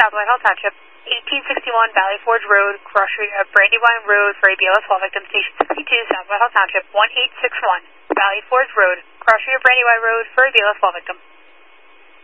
South Whitehall Township, 1861 Valley Forge Road, cross street of Brandywine Road for a BLS fall victim, Station 62, South Whitehall Township, 1861 Valley Forge Road, cross street of Brandywine Road for a BLS fall victim.